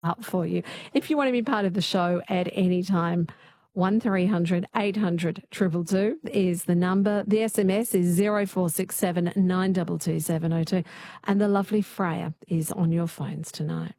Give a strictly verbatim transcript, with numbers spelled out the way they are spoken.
up for you. If you want to be part of the show at any time, one three hundred eight hundred two two two is the number. The S M S is zero four six seven nine two two seven zero two. And the lovely Freya is on your phones tonight.